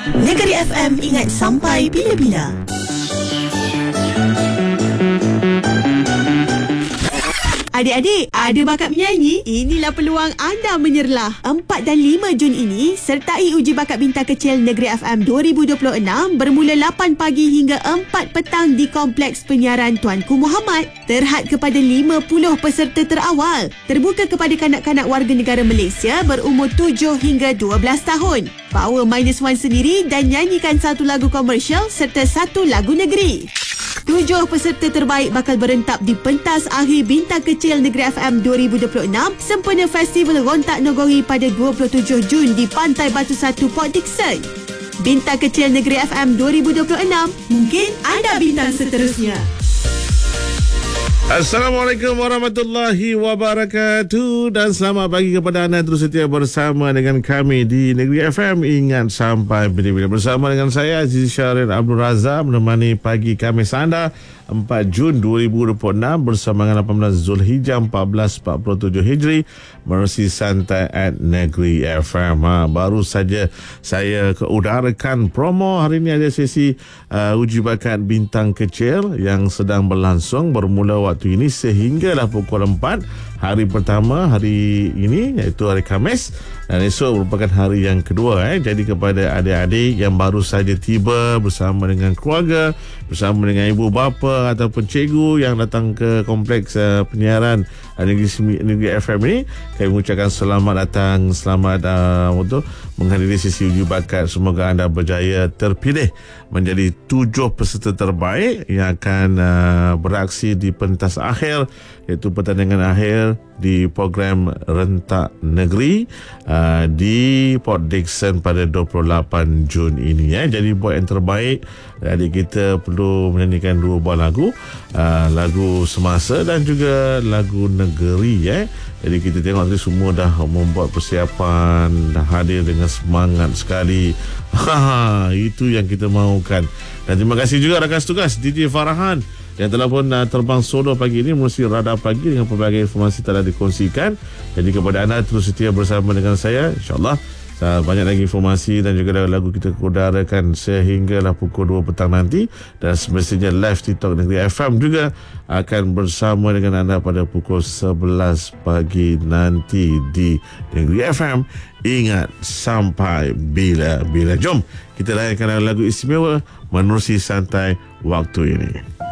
Negeri FM, ingat sampai bila-bila. Adik-adik, ada bakat menyanyi? Inilah peluang anda menyerlah. 4 dan 5 Jun ini, sertai uji bakat bintang kecil Negeri FM 2026 bermula 8 pagi hingga 4 petang di Kompleks Penyiaran Tuanku Muhammad. Terhad kepada 50 peserta terawal. Terbuka kepada kanak-kanak warga negara Malaysia berumur 7 hingga 12 tahun. Power -1 sendiri dan nyanyikan satu lagu komersial serta satu lagu negeri. 7 peserta terbaik bakal berentak di pentas akhir Bintang Kecil Negeri FM 2026 sempena Festival Rontak Nogori pada 27 Jun di Pantai Batu 1 Port Dickson. Bintang Kecil Negeri FM 2026, mungkin anda bintang seterusnya. Assalamualaikum warahmatullahi wabarakatuh dan selamat pagi kepada anda terus setia bersama dengan kami di Negeri FM. Ingat sampai bila-bila bersama dengan saya Aziz Syahrir Abdul Razak menemani pagi Khamis anda 4 Jun 2026 bersama dengan 18 Zulhijjah 1447 Hijri menerusi santai at Negeri FM. Baru saja saya keudarakan promo. Hari ini ada sesi uji bakat bintang kecil yang sedang berlangsung bermula waktu ini sehinggalah pukul 4 hari pertama hari ini iaitu hari Khamis dan esok merupakan hari yang kedua. Jadi kepada adik-adik yang baru saja tiba bersama dengan keluarga, bersama dengan ibu bapa ataupun cikgu yang datang ke kompleks penyiaran Negeri FM ini, kami mengucapkan selamat datang, selamat untuk menghadiri sesi uji bakat. Semoga anda berjaya terpilih menjadi 7 peserta terbaik yang akan beraksi di pentas akhir iaitu pertandingan akhir di program Rentak Negeri di Port Dickson pada 28 Jun ini. Jadi buat yang terbaik, adik kita perlu menyanyikan 2 buah lagu, lagu semasa dan juga lagu negeri. Jadi kita tengok tadi semua dah membuat persiapan, dah hadir dengan semangat sekali. Itu yang kita mahukan. Dan terima kasih juga rakan setugas DJ Farahan yang telah pun terbang solo pagi ini melalui radar pagi dengan pelbagai informasi telah dikongsikan. Jadi kepada anda terus setia bersama dengan saya, InsyaAllah banyak lagi informasi dan juga lagu kita udarakan sehinggalah pukul 2 petang nanti. Dan semestinya live TikTok Negeri FM juga akan bersama dengan anda pada pukul 11 pagi nanti di Negeri FM. Ingat sampai bila-bila. Jom kita layankan lagu istimewa menerusi santai waktu ini.